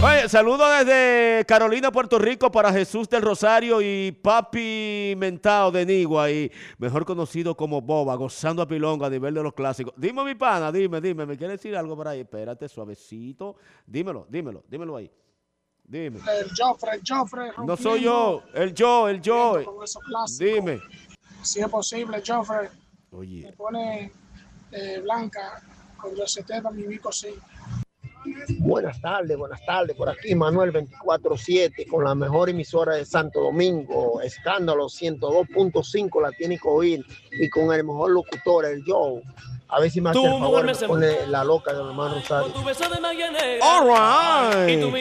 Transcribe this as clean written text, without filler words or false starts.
Oye, saludo desde Carolina, Puerto Rico para Jesús del Rosario y Papi Mentao de Nigua, y mejor conocido como Boba, gozando a pilonga a nivel de los clásicos. Dime, mi pana, dime, ¿me quieres decir algo por ahí? Espérate, suavecito. Dímelo ahí. Dime. El Joffre, No soy rompiendo, yo, el Joe. con esos clásicos. Dime. Si es posible, Joffre, Oye. me pone Blanca con Joseteta, mi Vico, sí. Buenas tardes. Por aquí Manuel 24/7 con la mejor emisora de Santo Domingo, Escándalo 102.5 la tiene que oír y con el mejor locutor, el Joe. A ver si me hace el favor de poner la loca de los hermanos Rosario. All right.